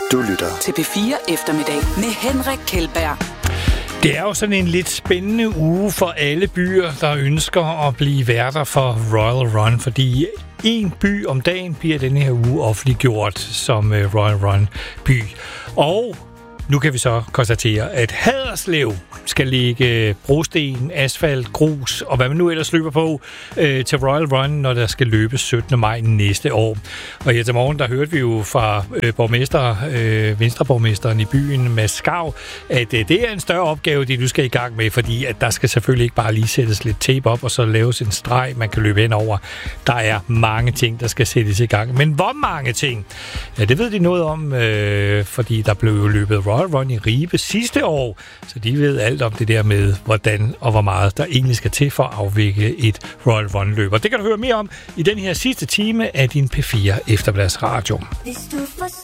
Du lytter til P4 Eftermiddag med Henrik Kjeldberg. Det er jo sådan en lidt spændende uge for alle byer, der ønsker at blive værter for Royal Run, fordi en by om dagen bliver den her uge offentliggjort som Royal Run by. Og nu kan vi så konstatere, at Haderslev skal lægge brosten, asfalt, grus og hvad man nu ellers løber på til Royal Run, når der skal løbe 17. maj næste år. Og her til morgen, der hørte vi jo fra venstreborgmesteren i byen, Mads Skav, at det er en større opgave, de nu skal i gang med, fordi at der skal selvfølgelig ikke bare lige sættes lidt tape op, og så laves en streg, man kan løbe ind over. Der er mange ting, der skal sættes i gang. Men hvor mange ting? Ja, det ved de noget om, fordi der blev jo løbet Royal Run i Ribe sidste år, så de ved alt om det der med, hvordan og hvor meget der egentlig skal til for at afvikle et Royal Run løb. Og det kan du høre mere om i den her sidste time af din P4 Eftermiddagsradio.